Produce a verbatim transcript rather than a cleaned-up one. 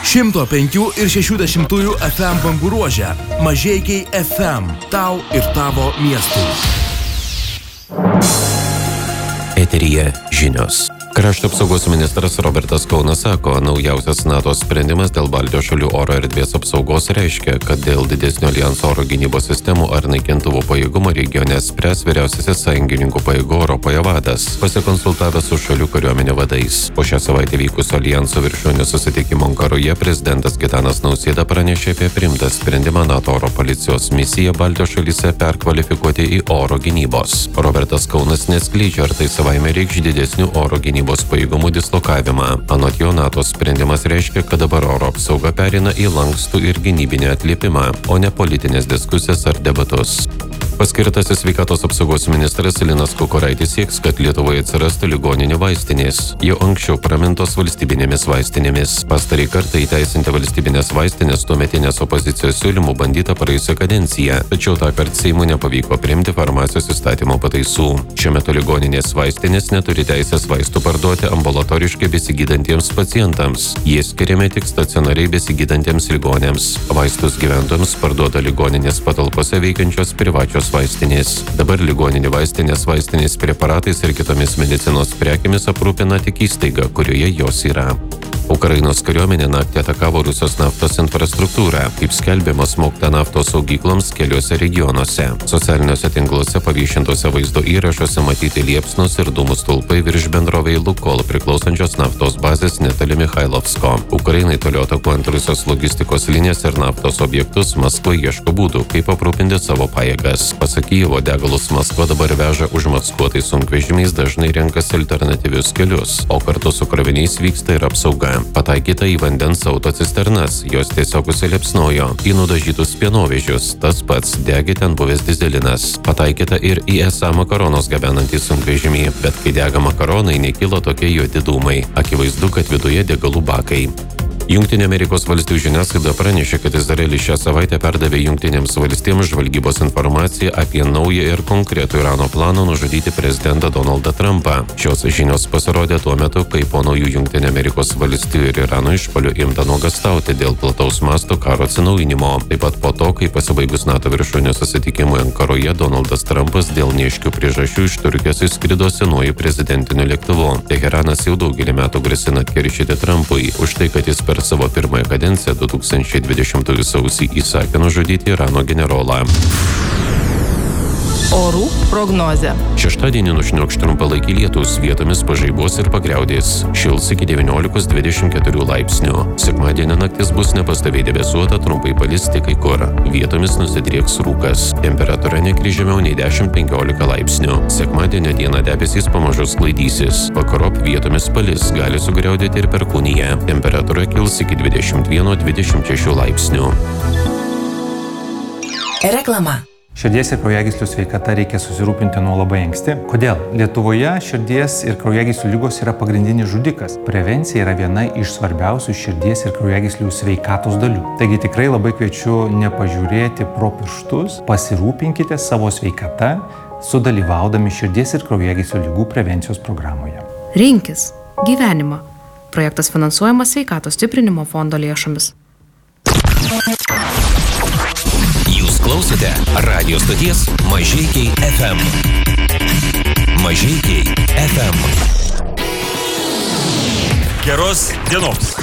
šimto penkių ir šešių dešimtųjų F M bangų ruože. Mažeikiai F M. Tau ir tavo miestui. Eteryje žinios. Krašto apsaugos ministras Robertas Kaunas sako, naujausias NATO sprendimas dėl Baltijos šalių oro erdvės apsaugos reiškia, kad dėl didesnio aljanso oro gynybos sistemų ar naikintuvų pajėgumo regione spręs vyriausiasis sąjungininkų pajėgų Europoje vadas, pasikonsultavęs su šalių kariuomenių vadais. Po šią savaitę vykusio aljanso viršūnių susitikimo Ankaroje prezidentas Gitanas Nausėda pranešė apie priimtą sprendimą NATO oro policijos misiją Baltijos šalyse perkvalifikuoti į oro gynybos. Robertas Kaunas neskleidžia, ar tai savaime reikš didesnių oro gynybos pajėgumų dislokavimą. Anot jo, NATO sprendimas reiškia, kad dabar oro apsauga perina į lankstų ir gynybinį atliepimą, o ne politinės diskusijas ar debatus. Paskirtasis sveikatos apsaugos ministras Linas Kukuraitis sieks, kad Lietuvoje atsirastų ligoninių vaistinės, jau anksčiau pramintos valstybinėmis vaistinėmis. Pastarąjį kartą įteisinti valstybinės vaistinės tuometinės opozicijos siūlymų bandyta praėjusią kadenciją, tačiau tąkart Seimui nepavyko priimti farmacijos įstatymo pataisų. Šiuo metu ligoninės vaistinės neturi teisės vaistų parduoti ambulatoriškai besigydantiems pacientams. Jie skiriami tik stacionariai besigydantiems ligoniams. Vaistus gyventojams parduoda ligoninės patalpose veikiančios privačios vaistinės. Dabar ligoninių vaistinės vaistinės preparatais ir kitomis medicinos prekėmis aprūpina tik įstaiga, kurioje jos yra. Ukrainos kariuomenė naktį atakavo Rusijos naftos infrastruktūrą, kaip skelbiama smogta naftos saugykloms keliuose regionuose. Socialiniuose tinkluose paviešintose vaizdo įrašuose matyti liepsnos ir dūmų stulpai virš bendrovei Lukol priklausančios naftos bazės netoli Mikhailovsko. Ukrainai toliau atakuojant Rusijos logistikos linijas ir naftos objektus, Maskva ieško būdų, kaip aprūpinti savo pajėgas. Pasak Kijevo, degalus Maskva dabar veža užmaskuotais sunkvežimiais, dažnai renkasi alternatyvius kelius, o kartu su kroviniais vyksta ir apsauga. Pataikyta į vandens autocisternas, jos tiesiog užsiliepsnojo, į nudažytus pienovežius, tas pats degė ten buvęs dizelinas. Pataikyta ir į esą makaronus gabenantį sunkvežimį, bet kai dega makaronai, nekilo tokie juodi dūmai. Akivaizdu, kad viduje degalų bakai. Jungtinių Amerikos valstijų žiniasklaida pranešė, kad Izraelis šią savaitę perdavė Jungtinėms valstijoms žvalgybos informaciją apie naują ir konkretų Irano planą nužudyti prezidentą Donaldą Trumpą. Šios žinios pasirodė tuo metu, kai po naujų Jungtinių Amerikos valstijų ir Irano išpuolių imta nuogąstauti dėl plataus masto karo atsinaujinimo. Taip pat po to, kai pasibaigus NATO viršūnių susitikimui Ankaroje, Donaldas Trumpas dėl neaiškių priežasčių iš Turkijos išskrido senuoju prezidentiniu lėktuvu. Teheranas jau daugelį metų grasina atkeršyti Trumpui už tai, kad jis per savo pirmąją kadenciją du tūkstančiai dvidešimtųjų sausį įsakė nužudyti Irano generolą. Orų prognozė. Šeštadienį nušniokš trumpalaikiai lietūs, vietomis pažaibos ir pagriaudės. Šils iki devyniolikos dvidešimt keturių laipsnių. Sekmadienį naktis bus nepastoviai debesuota, trumpai palis tik kai kur. Vietomis nusidrieks rūkas. Temperatūra nekris žemiau nei dešimt penkiolika laipsnių. Sekmadienio dieną debesys pamažu sklaidysis. Vakarop vietomis palis, gali sugriaudėti ir perkūnija. Temperatūra kils iki dvidešimt vieno dvidešimt šešių laipsnių. Reklama. Širdies ir kraujagyslių sveikata reikia susirūpinti nuo labai anksti. Kodėl? Lietuvoje širdies ir kraujagyslių ligos yra pagrindinis žudikas. Prevencija yra viena iš svarbiausių širdies ir kraujagyslių sveikatos dalių. Taigi tikrai labai kviečiu nepažiūrėti pro pirštus, pasirūpinkite savo sveikata, sudalyvaudami širdies ir kraujagyslių ligų prevencijos programoje. Rinkis gyvenimą. Projektas finansuojamas Sveikatos stiprinimo fondo lėšomis. Klausote radio stoties Mažeikiai F M. Mažeikiai F M. Geros dienos.